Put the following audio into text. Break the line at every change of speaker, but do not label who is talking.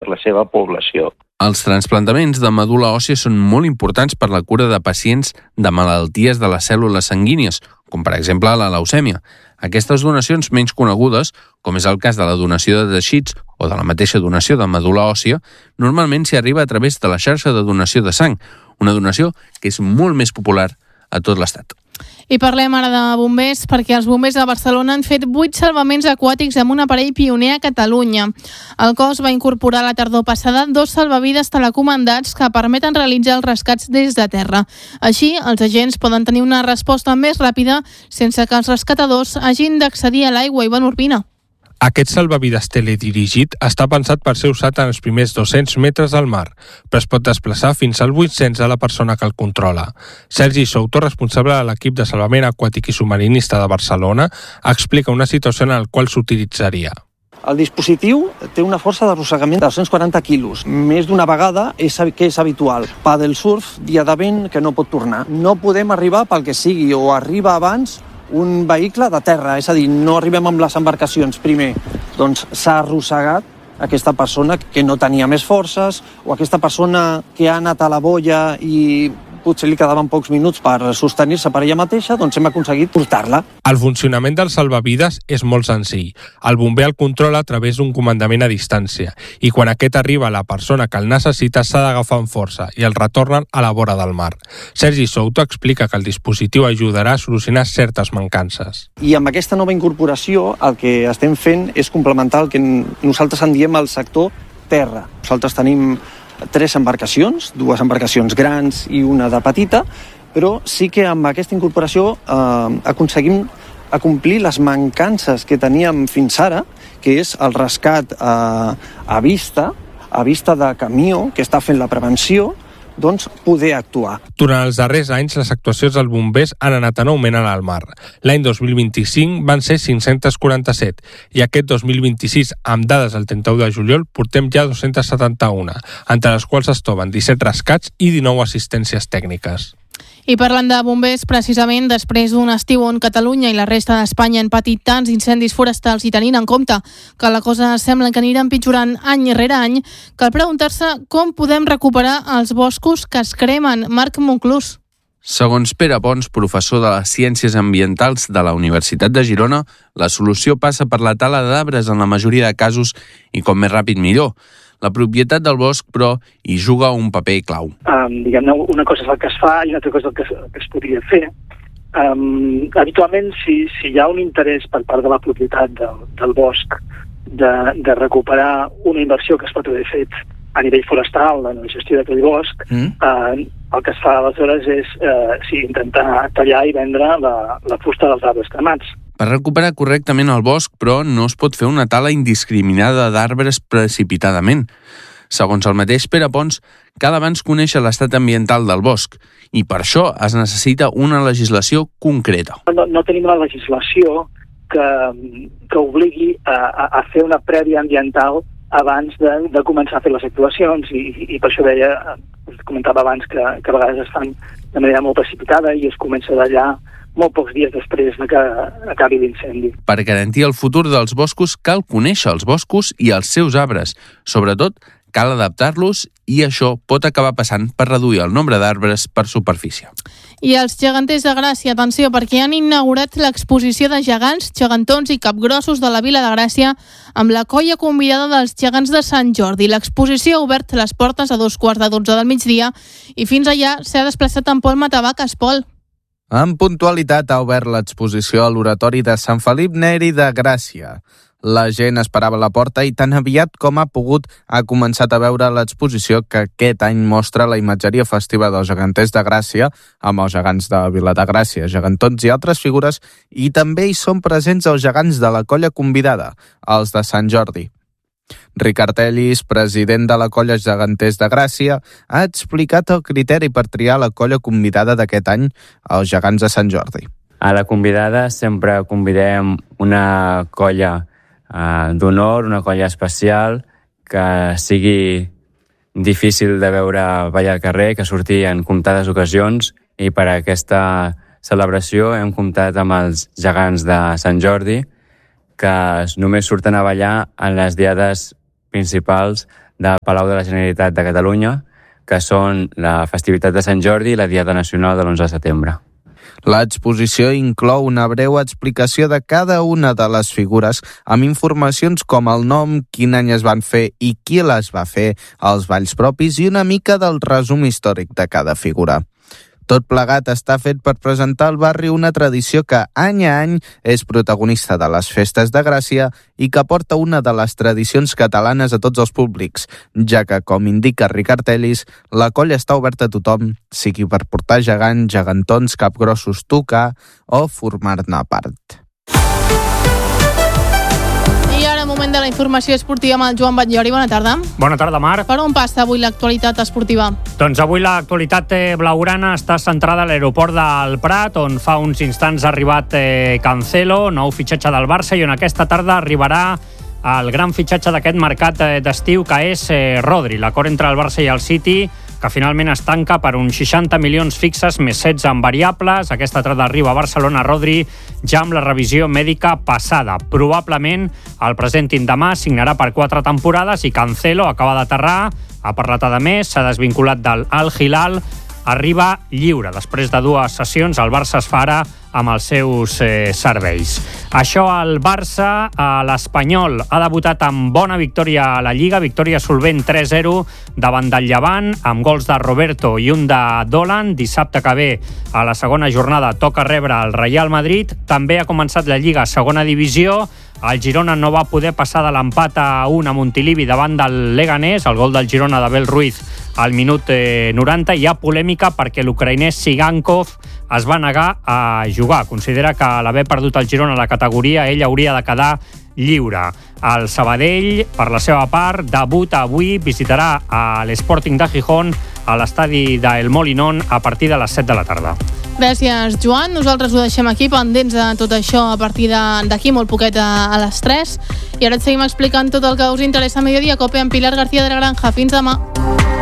la seva població.
Els trasplantaments de medul·la òssia són molt importants per la cura de pacients de malalties de les cèl·lules sanguínies, com per exemple la leucèmia. Aquestes donacions menys conegudes, com és el cas de la donació de teixits o de la mateixa donació de medul·la òssia, normalment s'hi arriba a través de la xarxa de donació de sang, una donació que és molt més popular a tot l'Estat.
I parlem ara de bombers, perquè els bombers de Barcelona han fet 8 salvaments aquàtics amb un aparell pioner a Catalunya. El cos va incorporar la tardor passada 2 salvavides telecomandats que permeten realitzar els rescats des de terra. Així, els agents poden tenir una resposta més ràpida sense que els rescatadors hagin d'accedir a l'aigua. Ivan Urbina.
Aquest salvavides teledirigit està pensat per ser usat en els primers 200 metres del mar, però es pot desplaçar fins als 800 a la persona que el controla. Sergi Souto, responsable de l'equip de salvament aquàtic i submarinista de Barcelona, explica una situació en la qual s'utilitzaria.
El dispositiu té una força d'arrossegament de 240 quilos. Més d'una vegada és habitual. Paddle surf, dia de vent, que no pot tornar. No podem arribar pel que sigui, o arriba abans un vehicle de terra, és a dir, no arribem amb les embarcacions primer. Doncs s'ha arrossegat aquesta persona que no tenia més forces, o aquesta persona que ha anat a la boia i potser li quedaven pocs minuts per sostenir-se per ella mateixa, doncs hem aconseguit portar-la.
El funcionament del salvavides és molt senzill. El bomber el controla a través d'un comandament a distància i quan aquest arriba a la persona que el necessita s'ha d'agafar amb força i el retornen a la vora del mar. Sergi Souto explica que el dispositiu ajudarà a solucionar certes mancances.
I amb aquesta nova incorporació el que estem fent és complementar el que nosaltres en diem el sector terra. Nosaltres tenim 3 embarcacions, 2 embarcacions grans i una de petita, però sí que amb aquesta incorporació aconseguim acomplir les mancances que teníem fins ara, que és el rescat a vista de camió que està fent la prevenció, doncs poder actuar.
Durant els darrers anys, les actuacions dels bombers han anat en augment al mar. L'any 2025 van ser 547 i aquest 2026, amb dades del 31 de juliol, portem ja 271, entre les quals es troben 17 rescats i 19 assistències tècniques.
I parlant de bombers, precisament després d'un estiu on Catalunya i la resta d'Espanya han patit tants incendis forestals i tenint en compte que la cosa sembla que anirà empitjorant any rere any, cal preguntar-se com podem recuperar els boscos que es cremen. Marc Monclús.
Segons Pere Pons, professor de les Ciències Ambientals de la Universitat de Girona, la solució passa per la tala d'arbres en la majoria de casos i com més ràpid millor. La propietat del bosc, però, hi juga un paper clau.
Diguem-ne, una cosa és el que es fa i una altra cosa és el que es podria fer. Habitualment, si hi ha un interès per part de la propietat del bosc de recuperar una inversió que es pot haver fet a nivell forestal, en la gestió d'aquell bosc, el que es fa aleshores és intentar tallar i vendre la fusta dels arbres cremats.
Per recuperar correctament el bosc, però, no es pot fer una tala indiscriminada d'arbres precipitadament. Segons el mateix Pere Pons, cal abans conèixer l'estat ambiental del bosc i per això es necessita una legislació concreta.
No tenim una legislació que obligui a fer una prèvia ambiental abans de començar a fer les actuacions i per això comentava abans que a vegades es fan de manera molt precipitada i es comença d'allà molt pocs dies després que acabi l'incendi.
Per garantir el futur dels boscos cal conèixer els boscos i els seus arbres. Sobretot, cal adaptar-los i això pot acabar passant per reduir el nombre d'arbres per superfície.
I els geganters de Gràcia, atenció, perquè han inaugurat l'exposició de gegants, gegantons i capgrossos de la Vila de Gràcia amb la colla convidada dels gegants de Sant Jordi. L'exposició ha obert les portes a 11:45 del migdia i fins allà s'ha desplaçat en Pol Matavaques. Pol.
En puntualitat ha obert l'exposició a l'Oratori de Sant Felip Neri de Gràcia. La gent esperava a la porta i tan aviat com ha pogut ha començat a veure l'exposició que aquest any mostra la imatgeria festiva dels geganters de Gràcia amb els gegants de Vila de Gràcia, gegantons i altres figures, i també hi són presents els gegants de la colla convidada, els de Sant Jordi. Ricard Ellis, president de la colla Geganters de Gràcia, ha explicat el criteri per triar la colla convidada d'aquest any, els gegants de Sant Jordi.
A la convidada sempre convidem una colla d'honor, una colla especial, que sigui difícil de veure ballar al carrer, que surti en comptades ocasions, i per a aquesta celebració hem comptat amb els gegants de Sant Jordi, que només surten a ballar en les diades principals del Palau de la Generalitat de Catalunya, que són la festivitat de Sant Jordi i la Diada Nacional de l'11 de setembre.
L'exposició inclou una breu explicació de cada una de les figures amb informacions com el nom, quin any es van fer i qui les va fer, els balls propis i una mica del resum històric de cada figura. Tot plegat està fet per presentar al barri una tradició que any a any és protagonista de les festes de Gràcia i que porta una de les tradicions catalanes a tots els públics, ja que, com indica Ricard Ellis, la colla està oberta a tothom, sigui per portar gegants, gegantons, capgrossos, tocar o formar-ne part.
Moment de la informació esportiva amb el Joan Batllori. Bona tarda.
Bona tarda, Mar.
Per on passa avui l'actualitat esportiva?
Doncs avui l'actualitat blaugrana està centrada a l'aeroport del Prat, on fa uns instants ha arribat Cancelo, nou fitxatge del Barça, i on aquesta tarda arribarà el gran fitxatge d'aquest mercat d'estiu, que és Rodri. L'acord entre el Barça i el City, que finalment es tanca per uns 60 milions fixes més 16 en variables. Aquesta tarda arriba a Barcelona Rodri ja amb la revisió mèdica passada. Probablement el presentin demà, signarà per 4 temporades i Cancelo acaba d'aterrar, ha parlat a més, s'ha desvinculat del Al Hilal, arriba lliure. Després de 2 sessions, el Barça es fa ara amb els seus serveis. Això al Barça, l'Espanyol ha debutat amb bona victòria a la Lliga, victòria solvent 3-0 davant del Llevant, amb gols de Roberto i un de Dolan. Dissabte que ve, a la segona jornada, toca rebre el Real Madrid. També ha començat la Lliga segona divisió. El Girona no va poder passar de l'empat a 1 a Montilivi davant del Leganés, el gol del Girona d'Abel Ruiz al minut 90. Hi ha polèmica perquè l'ucraïnès Sigankov es va negar a jugar. Considera que a l'haver perdut el Girona a la categoria, ell hauria de quedar lliure. El Sabadell, per la seva part, debuta avui, visitarà l'Sporting de Gijón a l'estadi d'El Molinón a partir de les 7 de la tarda.
Gràcies, Joan. Nosaltres ho deixem aquí, pendents de tot això a partir d'aquí molt poquet a les 3. I ara et seguim explicant tot el que us interessa a Mediodía Cope amb Pilar García de la Granja. Fins demà.